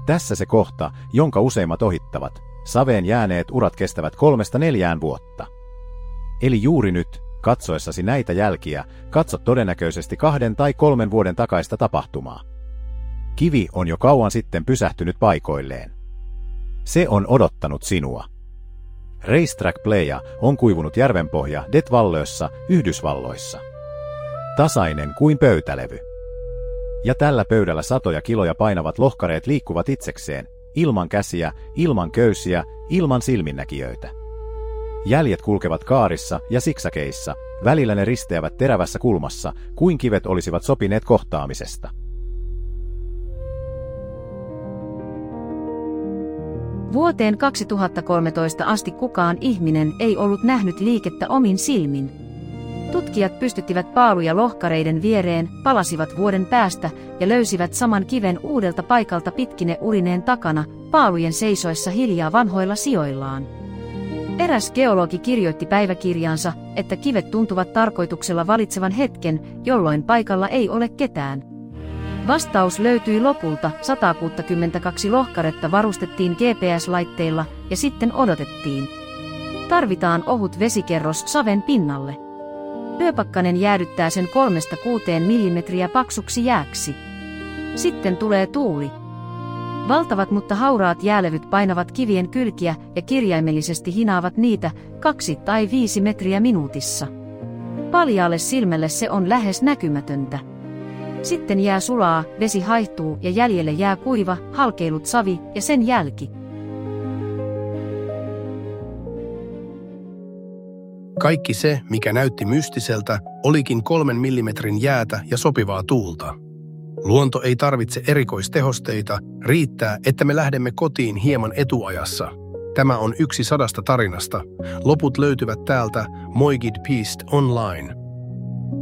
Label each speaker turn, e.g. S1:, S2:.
S1: Tässä se kohta, jonka useimmat ohittavat. Saveen jääneet urat kestävät 3–4 vuotta. Eli juuri nyt, katsoessasi näitä jälkiä, katsot todennäköisesti 2 tai 3 vuoden takaista tapahtumaa. Kivi on jo kauan sitten pysähtynyt paikoilleen. Se on odottanut sinua. Racetrack Playa on kuivunut järvenpohja Det Vallössä, Yhdysvalloissa. Tasainen kuin pöytälevy. Ja tällä pöydällä satoja kiloja painavat lohkareet liikkuvat itsekseen, ilman käsiä, ilman köysiä, ilman silminnäkijöitä. Jäljet kulkevat kaarissa ja siksakeissa, välillä ne risteävät terävässä kulmassa, kuin kivet olisivat sopineet kohtaamisesta.
S2: Vuoteen 2013 asti kukaan ihminen ei ollut nähnyt liikettä omin silmin. Tutkijat pystyttivät paaluja lohkareiden viereen, palasivat vuoden päästä ja löysivät saman kiven uudelta paikalta pitkine urineen takana, paalujen seisoessa hiljaa vanhoilla sijoillaan. Eräs geologi kirjoitti päiväkirjaansa, että kivet tuntuvat tarkoituksella valitsevan hetken, jolloin paikalla ei ole ketään. Vastaus löytyi lopulta, 162 lohkaretta varustettiin GPS-laitteilla ja sitten odotettiin. Tarvitaan ohut vesikerros saven pinnalle. Yöpakkanen jäädyttää sen 3–6 millimetriä paksuksi jääksi. Sitten tulee tuuli. Valtavat mutta hauraat jäälevyt painavat kivien kylkiä ja kirjaimellisesti hinaavat niitä 2 tai 5 metriä minuutissa. Paljaalle silmälle se on lähes näkymätöntä. Sitten jää sulaa, vesi haihtuu ja jäljelle jää kuiva, halkeilut savi ja sen jälki.
S3: Kaikki se, mikä näytti mystiseltä, olikin 3 millimetrin jäätä ja sopivaa tuulta. Luonto ei tarvitse erikoistehosteita, riittää, että me lähdemme kotiin hieman etuajassa. Tämä on yksi 100 tarinasta. Loput löytyvät täältä Moigid Peast Online.